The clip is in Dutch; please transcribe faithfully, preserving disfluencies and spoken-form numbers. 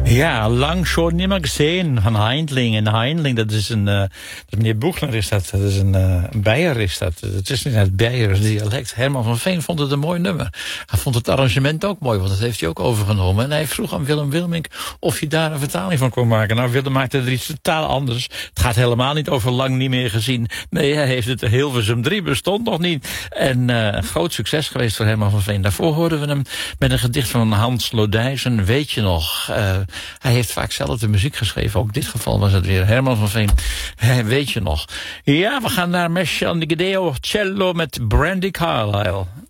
Ja, lang schon nimmer gezien van Heindling. En Heindling, dat is een... Uh, meneer Boegler is dat. Dat is een, uh, een Beier is dat. Het is niet het Beiers dialect. Herman van Veen vond het een mooi nummer. Hij vond het arrangement ook mooi, want dat heeft hij ook overgenomen. En hij vroeg aan Willem Wilmink of hij daar een vertaling van kon maken. Nou, Willem maakte er iets totaal anders. Het gaat helemaal niet over lang niet meer gezien. Nee, hij heeft het. Hilversum drie bestond nog niet. En uh, een groot succes geweest voor Herman van Veen. Daarvoor hoorden we hem met een gedicht van Hans Lodijzen. Weet je nog? Uh, hij heeft vaak zelf de muziek geschreven. Ook in dit geval was het weer Herman van Veen. Hey, weet je nog? Ja, we gaan naar Mesciandegedeo Cello met Brandy Carlisle.